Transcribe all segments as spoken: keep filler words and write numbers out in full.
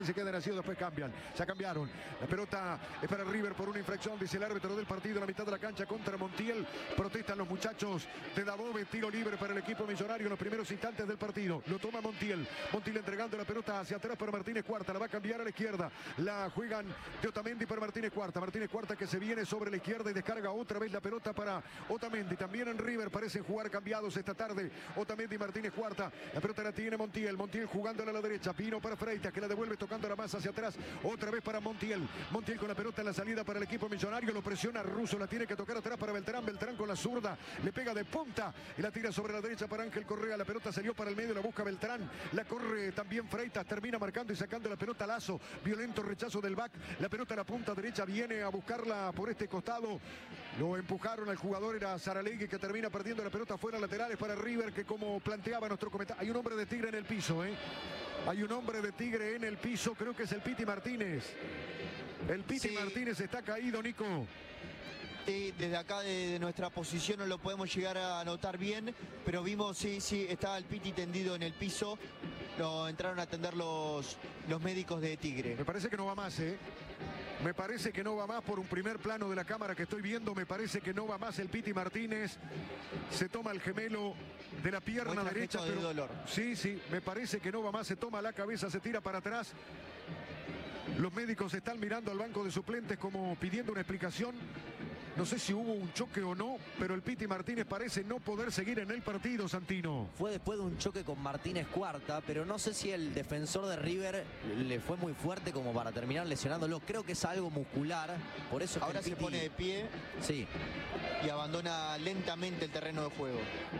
Se quedan así, después cambian, ya cambiaron. La pelota es para River por una infracción, dice el árbitro del partido, en la mitad de la cancha contra Montiel. Protestan los muchachos de Dabove, tiro libre para el equipo millonario en los primeros instantes del partido. Lo toma Montiel, Montiel entregando la pelota hacia atrás para Martínez Cuarta, la va a cambiar a la izquierda. La juegan de Otamendi para Martínez Cuarta, Martínez Cuarta que se viene sobre la izquierda y descarga otra vez la pelota para Otamendi. También en River parecen jugar cambiados esta tarde, Otamendi y Martínez Cuarta. La pelota la tiene Montiel, Montiel jugándola a la derecha, Pino para Freitas que la devuelve tocando la más hacia atrás, otra vez para Montiel. Montiel con la pelota en la salida para el equipo millonario, lo presiona Russo, la tiene que tocar atrás para Beltrán, Beltrán con la zurda, le pega de punta y la tira sobre la derecha para Ángel Correa, la pelota salió para el medio, la busca Beltrán, la corre también Freitas, termina marcando y sacando la pelota a Lazo, violento rechazo del back, la pelota a la punta derecha, viene a buscarla por este costado, lo empujaron al jugador, era Saralegui que termina perdiendo la pelota fuera, laterales para River que como planteaba nuestro comentario, hay un hombre de Tigre en el piso, ¿eh? Hay un hombre de Tigre en el piso, creo que es el Piti Martínez. El Piti sí. Martínez está caído, Nico. Sí, desde acá de, de nuestra posición no lo podemos llegar a notar bien, pero vimos, sí, sí, estaba el Piti tendido en el piso. Lo entraron a atender los, los médicos de Tigre. Me parece que no va más, ¿eh? Me parece que no va más por un primer plano de la cámara que estoy viendo. Me parece que no va más el Piti Martínez. Se toma el gemelo de la pierna derecha. Pero, de dolor. Sí, sí, me parece que no va más. Se toma la cabeza, se tira para atrás. Los médicos están mirando al banco de suplentes como pidiendo una explicación. No sé si hubo un choque o no, pero el Piti Martínez parece no poder seguir en el partido, Santino. Fue después de un choque con Martínez Cuarta, pero no sé si el defensor de River le fue muy fuerte como para terminar lesionándolo. Creo que es algo muscular, por eso es ahora que el se Piti... pone de pie sí. y abandona lentamente el terreno de juego.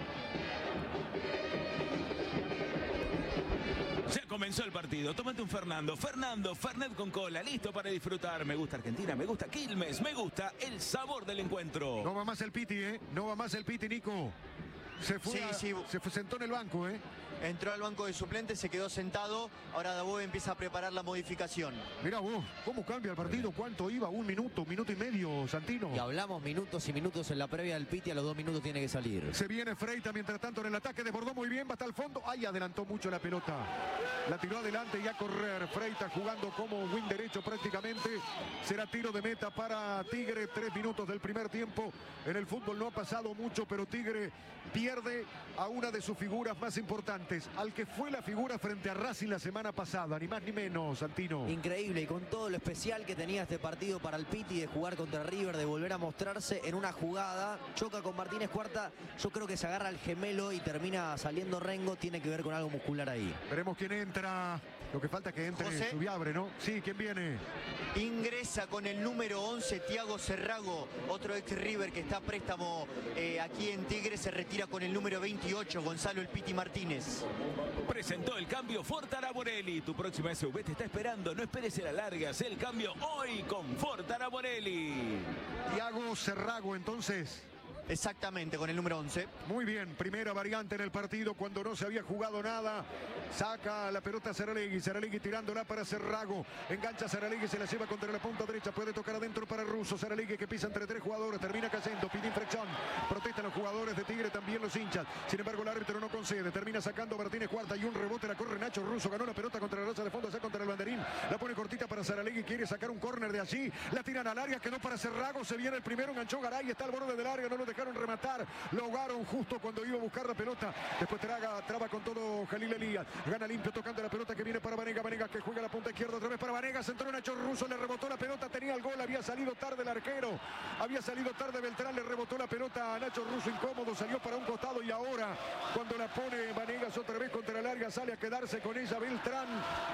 Ya comenzó el partido, tómate un Fernando, Fernando, Fernet con cola, listo para disfrutar. Me gusta Argentina, me gusta Quilmes, me gusta el sabor del encuentro. No va más el Piti, ¿eh? No va más el Piti, Nico. Se fue, sí, a, sí. se fue, sentó en el banco, ¿eh? Entró al banco de suplentes, se quedó sentado. Ahora Dabove empieza a preparar la modificación. Mirá vos, cómo cambia el partido, cuánto iba, un minuto, minuto y medio, Santino. Y hablamos minutos y minutos en la previa del Piti, a los dos minutos tiene que salir. Se viene Freitas, mientras tanto en el ataque, desbordó muy bien, va hasta el fondo. Ahí adelantó mucho la pelota. La tiró adelante y a correr. Freitas jugando como wing derecho prácticamente. Será tiro de meta para Tigre, tres minutos del primer tiempo. En el fútbol no ha pasado mucho, pero Tigre pierde a una de sus figuras más importantes, al que fue la figura frente a Racing la semana pasada, ni más ni menos, Santino. Increíble, y con todo lo especial que tenía este partido para el Piti de jugar contra River, de volver a mostrarse en una jugada, choca con Martínez Cuarta, yo creo que se agarra al gemelo y termina saliendo Rengo, tiene que ver con algo muscular ahí. Veremos quién entra, lo que falta es que entre José. Subiabre, ¿no? Sí, ¿quién viene? Ingresa con el número once, Thiago Serrago, otro ex River que está a préstamo eh, aquí en Tigre, se retira con el número veintiocho, Gonzalo el Piti Martínez. Presentó el cambio Fortara Morelli. Tu próxima S U V te está esperando. No esperes el alargue. Haz el cambio hoy con Fortara Morelli. Thiago Serrago, entonces. Exactamente, con el número once. Muy bien, primera variante en el partido cuando no se había jugado nada. Saca la pelota Saralegui, Saralegui tirándola para Serrago. Engancha Saralegui, se la lleva contra la punta derecha. Puede tocar adentro para Russo. Saralegui que pisa entre tres jugadores, termina cayendo, pide infracción. Protestan los jugadores de Tigre, también los hinchas. Sin embargo, el árbitro no concede. Termina sacando a Martínez Cuarta y un rebote la corre Nacho Russo. Ganó la pelota contra la raza de fondo, ya contra el banderín. La pone cortita para Saralegui, quiere sacar un córner de allí. La tiran al área, quedó para Serrago. Se viene el primero, enganchó Garay, está al borde del área, no lo dejaron rematar. Lo ahogaron justo cuando iba a buscar la pelota. Después traga, traba con todo Jalil Elías. Gana limpio tocando la pelota que viene para Vanegas. Vanegas que juega la punta izquierda otra vez para Vanegas. Entró Nacho Russo, le rebotó la pelota. Tenía el gol, había salido tarde el arquero. Había salido tarde Beltrán, le rebotó la pelota a Nacho Russo incómodo. Salió para un costado y ahora cuando la pone Vanegas otra vez contra el área sale a quedarse con ella Beltrán.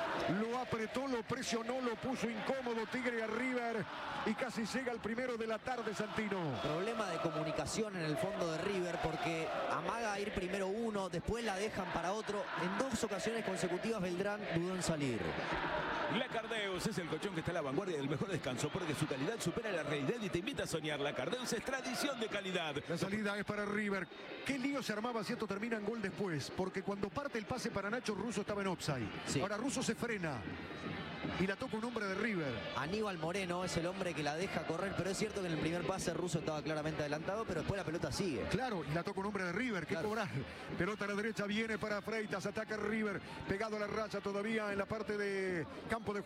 Lo apretó, lo presionó, lo puso incómodo Tigre a River. Y casi llega el primero de la tarde, Santino. Problema de comunicación en el fondo de River porque amaga a ir primero uno, después la dejan para otro. En dos ocasiones consecutivas Beltrán dudó en salir. La Cardeus es el colchón que está a la vanguardia del mejor descanso porque su calidad supera la realidad y te invita a soñar. La Cardeus es tradición de calidad. La salida es para River. ¿Qué lío se armaba si esto termina en gol después? Porque cuando parte el pase para Nacho, Russo estaba en offside. Sí. Ahora Russo se frena. y la toca un hombre de River. Aníbal Moreno es el hombre que la deja correr, pero es cierto que en el primer pase Russo estaba claramente adelantado, pero después la pelota sigue. Claro, y la toca un hombre de River, que Claro. cobrar. Pelota a la derecha, viene para Freitas, ataca River, pegado a la raya todavía en la parte de campo de